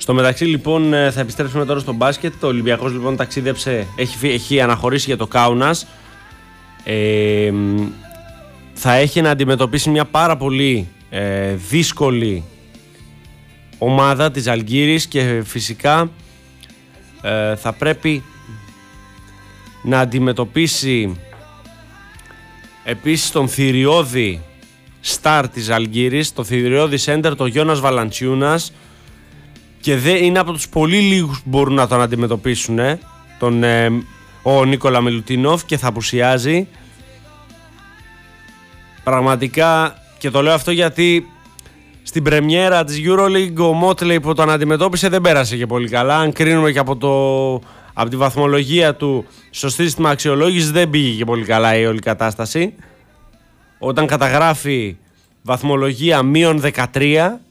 Στο μεταξύ λοιπόν θα επιστρέψουμε τώρα στο μπάσκετ. Ο Ολυμπιακός λοιπόν ταξίδεψε, έχει αναχωρήσει για το Κάουνας. Θα έχει να αντιμετωπίσει μια πάρα πολύ δύσκολη ομάδα της Ζαλγκίρις και φυσικά θα πρέπει να αντιμετωπίσει επίσης τον θηριώδη στάρ της Ζαλγκίρις, το θηριώδη σέντερ, το Γιώνας Βαλαντσιούνας, και είναι από τους πολύ λίγους που μπορούν να τον αντιμετωπίσουν ο Νίκολα Μιλουτίνοφ, και θα απουσιάζει πραγματικά. Και το λέω αυτό γιατί στην πρεμιέρα της EuroLeague ο Μότλεϊ που τον αντιμετώπισε δεν πέρασε και πολύ καλά. Αν κρίνουμε και από τη βαθμολογία του στο σύστημα αξιολόγησης, δεν πήγε και πολύ καλά η όλη κατάσταση. Όταν καταγράφει βαθμολογία -13,